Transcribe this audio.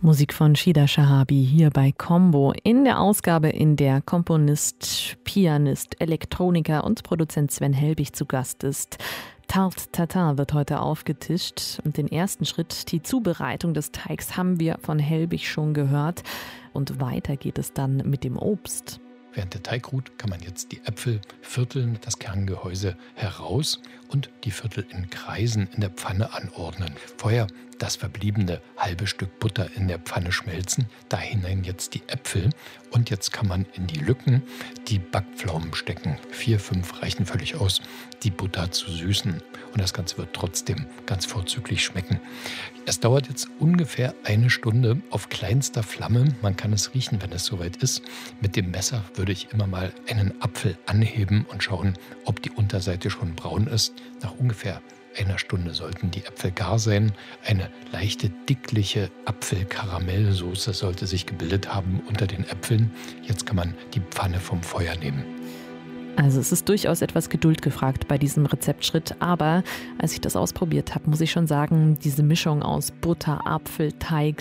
Musik von Shida Shahabi hier bei Combo in der Ausgabe, in der Komponist, Pianist, Elektroniker und Produzent Sven Helbig zu Gast ist. Tarte Tatin wird heute aufgetischt und den ersten Schritt, die Zubereitung des Teigs, haben wir von Helbig schon gehört und weiter geht es dann mit dem Obst. Während der Teig ruht, kann man jetzt die Äpfel vierteln, das Kerngehäuse heraus und die Viertel in Kreisen in der Pfanne anordnen. Vorher das verbliebene halbe Stück Butter in der Pfanne schmelzen, da hinein jetzt die Äpfel und jetzt kann man in die Lücken die Backpflaumen stecken. 4, 5 reichen völlig aus, die Butter zu süßen und das Ganze wird trotzdem ganz vorzüglich schmecken. Es dauert jetzt ungefähr 1 Stunde auf kleinster Flamme. Man kann es riechen, wenn es soweit ist. Mit dem Messer würde ich immer mal einen Apfel anheben und schauen, ob die Unterseite schon braun ist. Nach ungefähr 1 Stunde sollten die Äpfel gar sein. Eine leichte, dickliche Apfelkaramellsoße sollte sich gebildet haben unter den Äpfeln. Jetzt kann man die Pfanne vom Feuer nehmen. Also es ist durchaus etwas Geduld gefragt bei diesem Rezeptschritt, aber als ich das ausprobiert habe, muss ich schon sagen, diese Mischung aus Butter, Apfel, Teig,